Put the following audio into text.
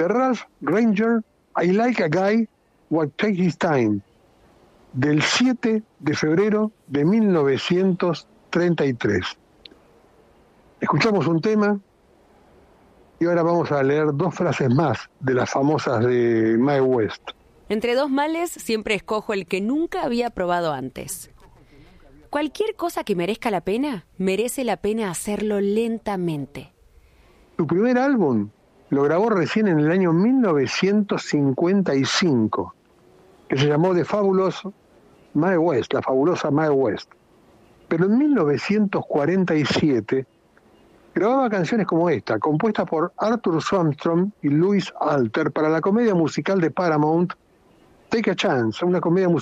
de Ralph Granger, I Like a Guy What Takes His Time, del 7 de febrero de 1933. Escuchamos un tema y ahora vamos a leer 2 frases más de las famosas de Mae West. Entre 2 males siempre escojo el que nunca había probado antes. Cualquier cosa que merezca la pena, merece la pena hacerlo lentamente. Su primer álbum lo grabó recién en el año 1955, que se llamó The Fabulous Mae West, la fabulosa Mae West. Pero en 1947 grababa canciones como esta, compuesta por Arthur Swanstrom y Louis Alter para la comedia musical de Paramount, Take a Chance, una comedia musical